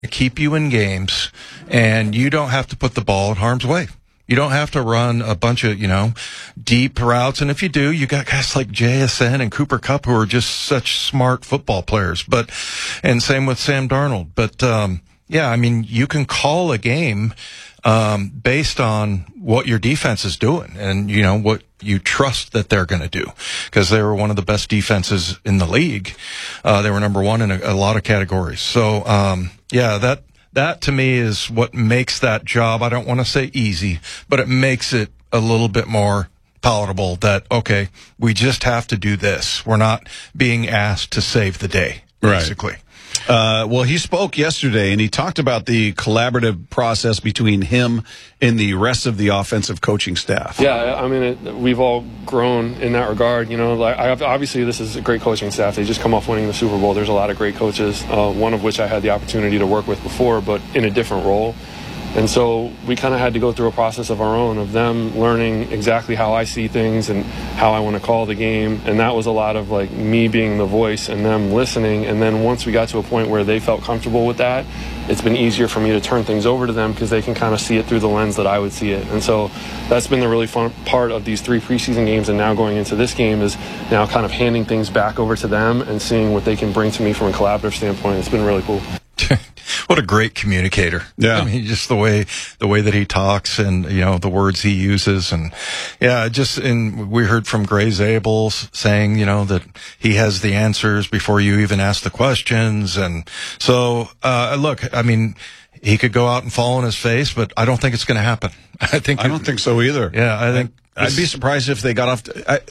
keep you in games, and you don't have to put the ball in harm's way. You don't have to run a bunch of, deep routes. And if you do, you got guys like JSN and Cooper Kupp who are just such smart football players. And same with Sam Darnold. But, you can call a game, based on what your defense is doing and, what you trust that they're going to do. Because they were one of the best defenses in the league. They were number one in a lot of categories. So, that to me is what makes that job, I don't want to say easy, but it makes it a little bit more palatable that, okay, we just have to do this. We're not being asked to save the day, basically. Right. Well, he spoke yesterday, and he talked about the collaborative process between him and the rest of the offensive coaching staff. Yeah, I mean, we've all grown in that regard. Obviously, this is a great coaching staff. They just come off winning the Super Bowl. There's a lot of great coaches, one of which I had the opportunity to work with before, but in a different role. And so we kind of had to go through a process of our own, of them learning exactly how I see things and how I want to call the game. And that was a lot of me being the voice and them listening. And then once we got to a point where they felt comfortable with that, it's been easier for me to turn things over to them because they can kind of see it through the lens that I would see it. And so that's been the really fun part of these 3 preseason games, and now going into this game is now kind of handing things back over to them and seeing what they can bring to me from a collaborative standpoint. It's been really cool. What a great communicator. Yeah. I mean, just the way that he talks and, the words he uses. And we heard from Gray Zabel saying, that he has the answers before you even ask the questions. And so, look, I mean, he could go out and fall on his face, but I don't think it's going to happen. I don't think so either. Yeah. I think I'd be surprised if they got off.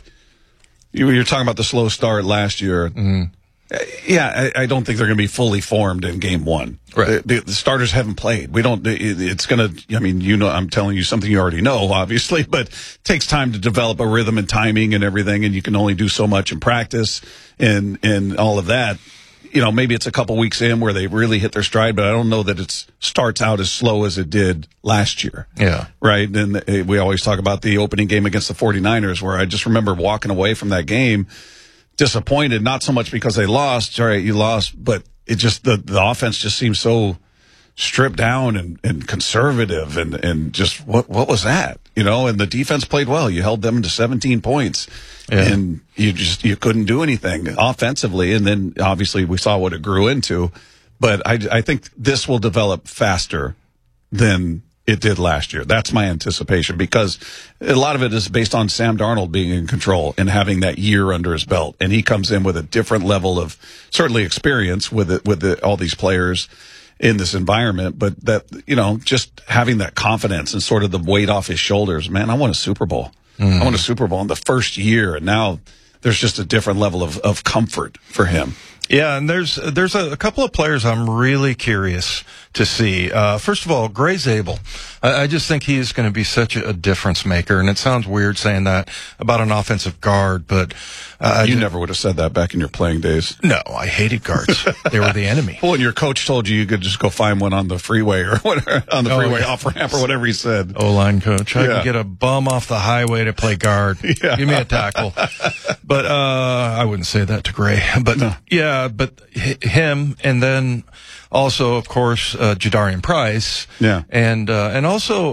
You're talking about the slow start last year. Mm-hmm. Yeah, I don't think they're going to be fully formed in game one. Right. The starters haven't played. It's going to, I'm telling you something you already know, obviously, but it takes time to develop a rhythm and timing and everything, and you can only do so much in practice and all of that. Maybe it's a couple weeks in where they really hit their stride, but I don't know that it starts out as slow as it did last year. Yeah. Right. And we always talk about the opening game against the 49ers, where I just remember walking away from that game disappointed, not so much because they lost. All right, you lost, but it just the offense just seems so stripped down and conservative and just what was that? And the defense played well. You held them to 17 points, and you couldn't do anything offensively. And then obviously we saw what it grew into. But I think this will develop faster than it did last year. That's my anticipation, because a lot of it is based on Sam Darnold being in control and having that year under his belt. And he comes in with a different level of certainly experience with all these players in this environment. But that, just having that confidence and sort of the weight off his shoulders, man, I won a Super Bowl. I won a Super Bowl in the first year. And now there's just a different level of comfort for him. Yeah, and there's a couple of players I'm really curious to see. First of all, Gray Zabel. I just think he is going to be such a difference maker, and it sounds weird saying that about an offensive guard, but you never would have said that back in your playing days. No, I hated guards. They were the enemy. Well, and your coach told you could just go find one on the freeway or whatever, on the freeway off ramp or whatever he said. O-line coach. I could get a bum off the highway to play guard. Yeah. Give me a tackle. But I wouldn't say that to Gray. But no. Yeah, but him, and then also, of course, Jadarian Price. Yeah. And also,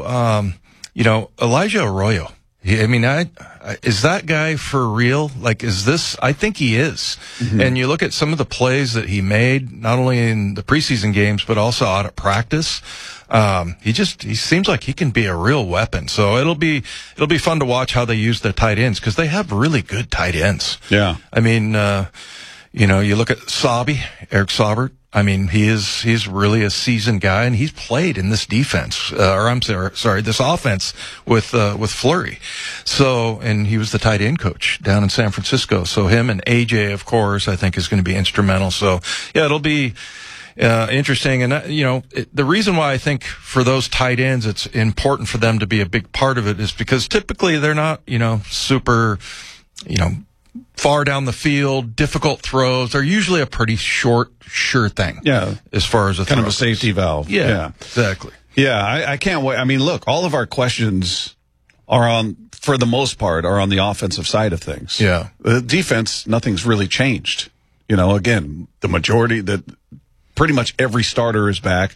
Elijah Arroyo. Is that guy for real? Is this? I think he is. Mm-hmm. And you look at some of the plays that he made, not only in the preseason games, but also out at practice. He seems like he can be a real weapon. So it'll be fun to watch how they use their tight ends, because they have really good tight ends. Yeah. I mean, you look at Eric Saubert. I mean, he's really a seasoned guy, and he's played in this defense, this offense with Fleury. So, and he was the tight end coach down in San Francisco. So him and AJ, of course, I think is going to be instrumental. So yeah, it'll be interesting. And, the reason why I think for those tight ends, it's important for them to be a big part of it is because typically they're not, super, far down the field, difficult throws. They're usually a pretty short, sure thing. Yeah. As far as kind of a safety valve. Yeah. Exactly. Yeah. I can't wait. I mean, look, all of our questions for the most part, are on the offensive side of things. Yeah. The defense, nothing's really changed. Again, the majority that pretty much every starter is back.